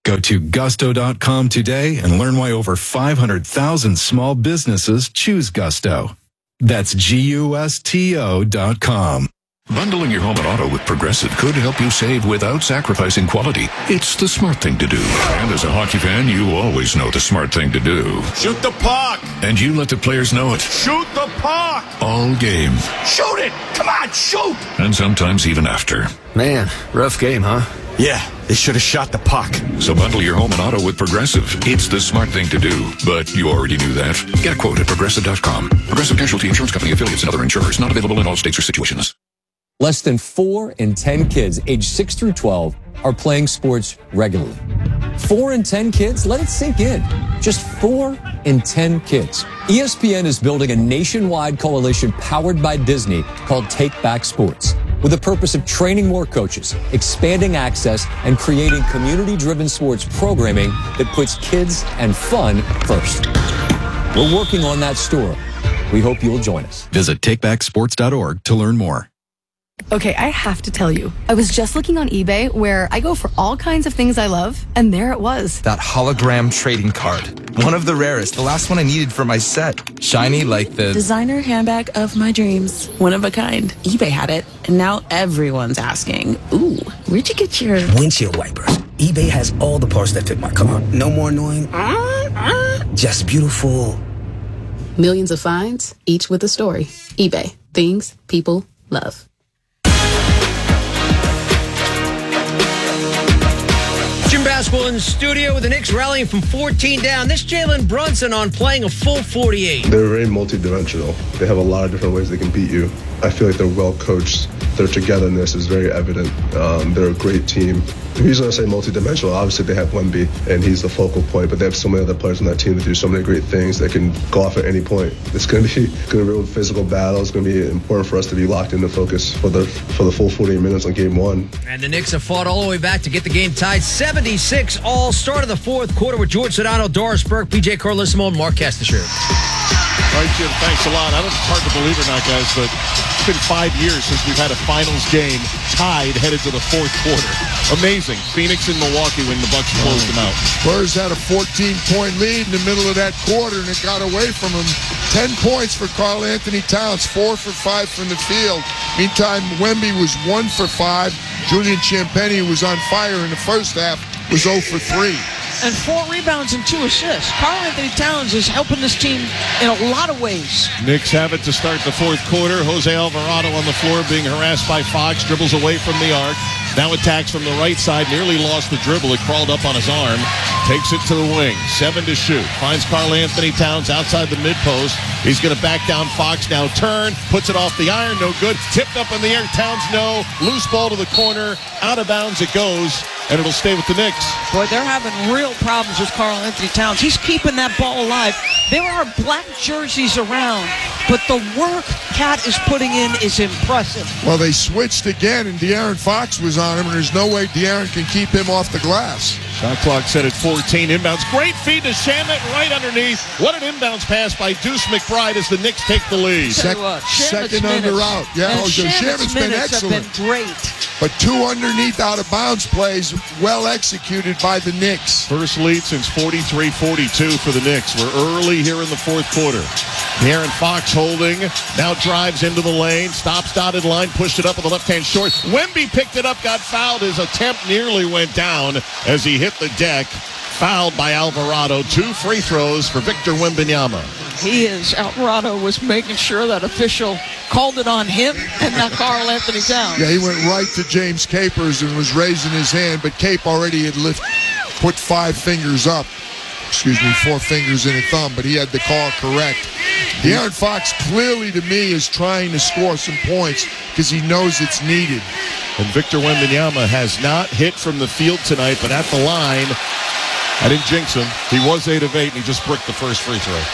Go to gusto.com today and learn why over 500,000 small businesses choose Gusto. That's GUSTO.com. Bundling your home and auto with Progressive could help you save without sacrificing quality. It's the smart thing to do. And as a hockey fan, you always know the smart thing to do. Shoot the puck! And you let the players know it. Shoot the puck! All game. Shoot it! Come on, shoot! And sometimes even after. Man, rough game, huh? Yeah, they should have shot the puck. So bundle your home and auto with Progressive. It's the smart thing to do. But you already knew that. Get a quote at Progressive.com. Progressive Casualty Insurance Company affiliates and other insurers. Not available in all states or situations. Less than 4 in 10 kids aged 6 through 12 are playing sports regularly. 4 in 10 kids? Let it sink in. Just 4 in 10 kids. ESPN is building a nationwide coalition powered by Disney called Take Back Sports, with the purpose of training more coaches, expanding access, and creating community-driven sports programming that puts kids and fun first. We're working on that story. We hope you'll join us. Visit takebacksports.org to learn more. Okay, I have to tell you, I was just looking on eBay where I go for all kinds of things I love, and there it was. That hologram trading card. One of the rarest. The last one I needed for my set. Shiny like the designer handbag of my dreams. One of a kind. eBay had it, and now everyone's asking, ooh, where'd you get your windshield wipers? eBay has all the parts that fit my car. No more annoying, just beautiful. Millions of finds, each with a story. eBay. Things people love. Jim Basketball in the studio with the Knicks rallying from 14 down. This Jalen Brunson on playing a full 48. They're very multi-dimensional. They have a lot of different ways they can beat you. I feel like they're well coached. Their togetherness is very evident. They're a great team. The reason I say multi-dimensional, obviously they have Wemby, and he's the focal point, but they have so many other players on that team that do so many great things that can go off at any point. It's going to be a real physical battle. It's going to be important for us to be locked into focus for the full 48 minutes on game one. And the Knicks have fought all the way back to get the game tied 76 all. Start of the fourth quarter with George Sedano, Doris Burke, PJ Carlissimo, and Mark Castasher. All right, Jim, thanks a lot. I don't know if it's hard to believe or not, guys, but it's been 5 years since we've had a finals game tied headed to the fourth quarter. Amazing. Phoenix and Milwaukee when the Bucks closed them out. Spurs had a 14-point lead in the middle of that quarter, and it got away from him. 10 points for Karl Anthony Towns, 4 for 5 from the field. Meantime, Wemby was 1 for 5. Julian Champagnie was on fire in the first half, was 0 for 3. And 4 rebounds and 2 assists. Karl Anthony Towns is helping this team in a lot of ways. Knicks have it to start the fourth quarter. Jose Alvarado on the floor being harassed by Fox. Dribbles away from the arc. Now attacks from the right side. Nearly lost the dribble. It crawled up on his arm. Takes it to the wing. 7 to shoot. Finds Karl Anthony Towns outside the mid-post. He's going to back down Fox. Now turn. Puts it off the iron. No good. Tipped up in the air. Towns no. Loose ball to the corner. Out of bounds it goes. And it'll stay with the Knicks. Boy, they're having real problems with Karl Anthony Towns. He's keeping that ball alive. There are black jerseys around, but the work Cat is putting in is impressive. Well, they switched again, and De'Aaron Fox was on him, and there's no way De'Aaron can keep him off the glass. Shot clock set at 14. Inbounds. Great feed to Shamet right underneath. What an inbounds pass by Deuce McBride as the Knicks take the lead. Second under out. Yeah, Shamet's been excellent. Have been great. But 2 underneath out-of-bounds plays, well executed by the Knicks. First lead since 43-42 for the Knicks. We're early here in the fourth quarter. De'Aaron Fox holding, now drives into the lane, stops dotted line, pushed it up with the left-hand short. Wemby picked it up, got fouled. His attempt nearly went down as he hit the deck. Fouled by Alvarado. 2 free throws for Victor Wembanyama. Alvarado was making sure that official called it on him and not Karl Anthony Towns. Yeah, he went right to James Capers and was raising his hand, but Cape already had put 5 fingers up. 4 fingers and a thumb, but he had the call correct. De'Aaron Fox clearly, to me, is trying to score some points because he knows it's needed. And Victor Wembanyama has not hit from the field tonight, but at the line, I didn't jinx him. He was 8 of 8, and he just bricked the first free throw.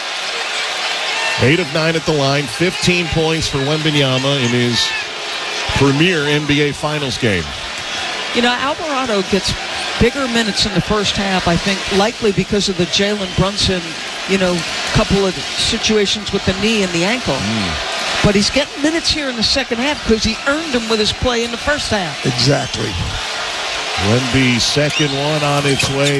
8 of 9 at the line, 15 points for Wembanyama in his premier NBA Finals game. You know, Alvarado gets bigger minutes in the first half, I think, likely because of the Jalen Brunson, couple of situations with the knee and the ankle. But he's getting minutes here in the second half because he earned them with his play in the first half. Exactly. Wemby's second one on its way.